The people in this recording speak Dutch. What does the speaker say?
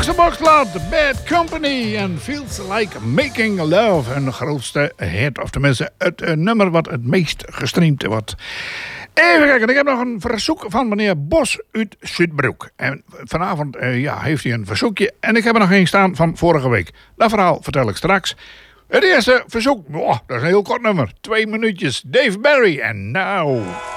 Boxlaat, Bad Company en Feels Like Making Love. Hun grootste hit, of tenminste het nummer wat het meest gestreamd wordt. Even kijken, ik heb nog een verzoek van meneer Bos uit Zuidbroek. En vanavond heeft hij een verzoekje. En ik heb er nog één staan van vorige week. Dat verhaal vertel ik straks. Het eerste verzoek, dat is een heel kort nummer. 2 minuutjes. Dave Barry en Now.